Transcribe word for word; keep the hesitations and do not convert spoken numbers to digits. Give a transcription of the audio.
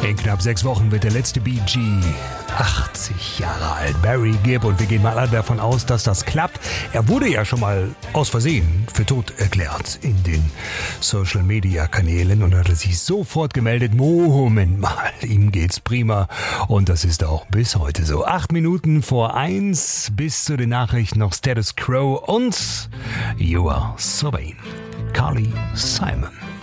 In knapp sechs Wochen wird der letzte Bee Gee achtzig Jahre alt, Barry Gibb, und wir gehen mal alle davon aus, dass das klappt. Er wurde ja schon mal aus Versehen für tot erklärt in den Social-Media-Kanälen und hat sich sofort gemeldet, Moment mal, ihm geht's prima, und das ist auch bis heute so. Acht Minuten vor eins, bis zu den Nachrichten noch Status Quo und You Are So Vain, Carly Simon.